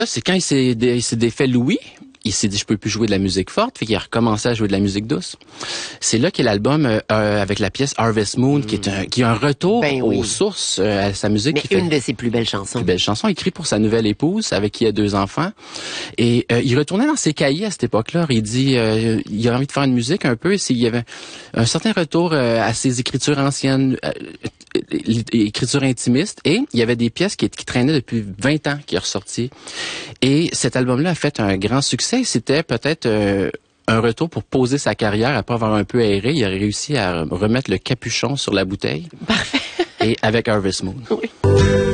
C'est quand il s'est défait Louis. Il s'est dit, je peux plus jouer de la musique forte, fait qu'il a recommencé à jouer de la musique douce. C'est là qu'il y a l'album avec la pièce Harvest Moon, qui a un retour aux sources, à sa musique. Mais une de ses plus belles chansons. Plus belle chanson, écrite pour sa nouvelle épouse, avec qui il a 2 enfants. Et il retournait dans ses cahiers à cette époque-là. Il dit, il a envie de faire une musique un peu, il y avait un certain retour à ses écritures anciennes, écritures intimistes, et il y avait des pièces qui traînaient depuis 20 ans, qui est ressorti. Et cet album-là a fait un grand succès. C'était peut-être un retour pour poser sa carrière après avoir un peu erré. Il a réussi à remettre le capuchon sur la bouteille. Parfait. Et avec Harvest Moon. Oui.